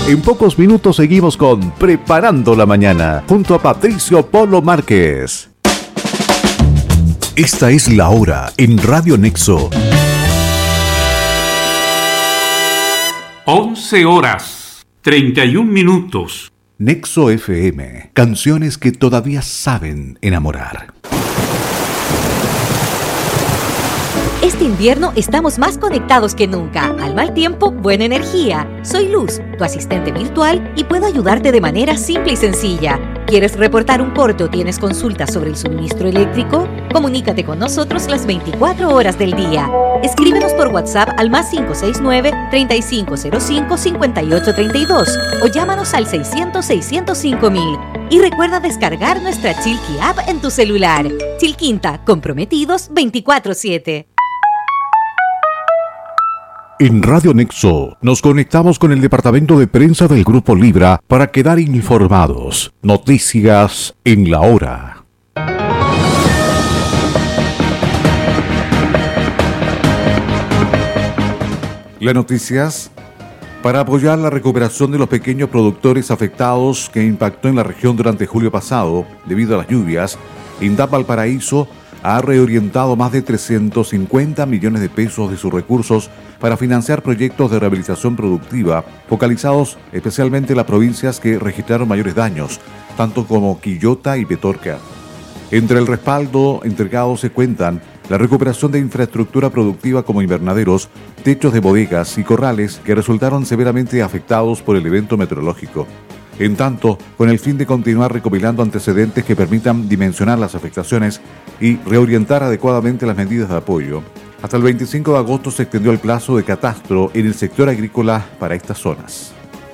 En pocos minutos seguimos con Preparando la Mañana, junto a Patricio Polo Márquez. Esta es la hora en Radio Nexo. 11:31. Nexo FM, canciones que todavía saben enamorar. Este invierno estamos más conectados que nunca. Al mal tiempo, buena energía. Soy Luz, tu asistente virtual, y puedo ayudarte de manera simple y sencilla. ¿Quieres reportar un corte o tienes consultas sobre el suministro eléctrico? Comunícate con nosotros las 24 horas del día. Escríbenos por WhatsApp al +569-3505-5832 o llámanos al 600-605-000. Y recuerda descargar nuestra Chilqui App en tu celular. Chilquinta, comprometidos 24/7. En Radio Nexo nos conectamos con el departamento de prensa del Grupo Libra para quedar informados. Noticias en la hora. Las noticias para apoyar la recuperación de los pequeños productores afectados que impactó en la región durante julio pasado debido a las lluvias. INDAP Valparaíso ha reorientado más de 350 millones de pesos de sus recursos para financiar proyectos de rehabilitación productiva focalizados especialmente en las provincias que registraron mayores daños, tanto como Quillota y Petorca. Entre el respaldo entregado se cuentan la recuperación de infraestructura productiva como invernaderos, techos de bodegas y corrales que resultaron severamente afectados por el evento meteorológico. En tanto, con el fin de continuar recopilando antecedentes que permitan dimensionar las afectaciones y reorientar adecuadamente las medidas de apoyo, hasta el 25 de agosto se extendió el plazo de catastro en el sector agrícola para estas zonas.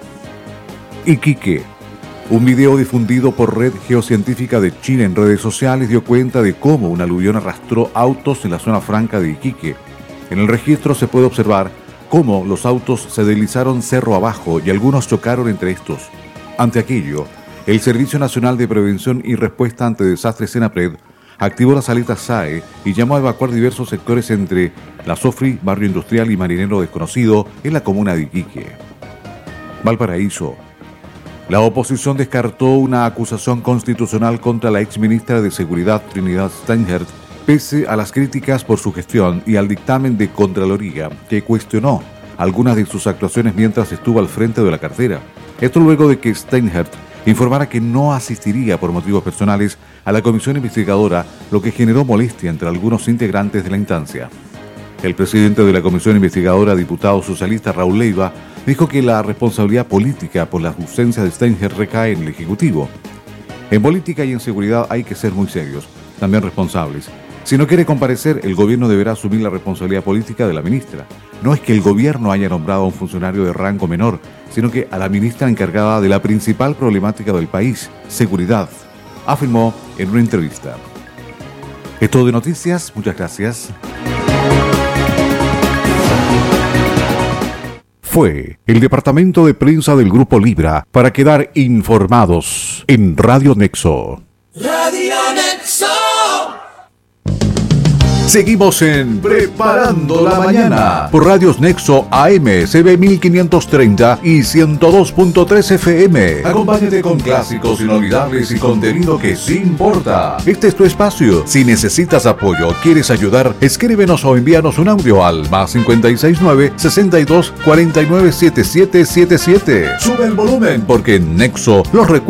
Iquique. Un video difundido por Red Geocientífica de Chile en redes sociales dio cuenta de cómo un aluvión arrastró autos en la zona franca de Iquique. En el registro se puede observar cómo los autos se deslizaron cerro abajo y algunos chocaron entre estos. Ante aquello, el Servicio Nacional de Prevención y Respuesta ante Desastres SENAPRED activó las alertas SAE y llamó a evacuar diversos sectores entre La Sofri, Barrio Industrial y Marinero Desconocido en la comuna de Iquique. Valparaíso. La oposición descartó una acusación constitucional contra la exministra de Seguridad Trinidad Steinhardt, pese a las críticas por su gestión y al dictamen de Contraloría, que cuestionó algunas de sus actuaciones mientras estuvo al frente de la cartera. Esto luego de que Steinhardt informara que no asistiría por motivos personales a la comisión investigadora, lo que generó molestia entre algunos integrantes de la instancia. El presidente de la comisión investigadora, diputado socialista Raúl Leiva, dijo que la responsabilidad política por la ausencia de Steinhardt recae en el Ejecutivo. En política y en seguridad hay que ser muy serios, también responsables. Si no quiere comparecer, el gobierno deberá asumir la responsabilidad política de la ministra. No es que el gobierno haya nombrado a un funcionario de rango menor, sino que a la ministra encargada de la principal problemática del país, seguridad, afirmó en una entrevista. Es todo de noticias, muchas gracias. Fue el departamento de prensa del Grupo Libra para quedar informados en Radio Nexo. Radio Nexo. Seguimos en Preparando la Mañana por Radios Nexo AM, CB 1530 y 102.3 FM. Acompáñate con clásicos inolvidables y contenido que sí importa. Este es tu espacio. Si necesitas apoyo o quieres ayudar, escríbenos o envíanos un audio al +569 62 49 7777. Sube el volumen porque en Nexo los recuerdos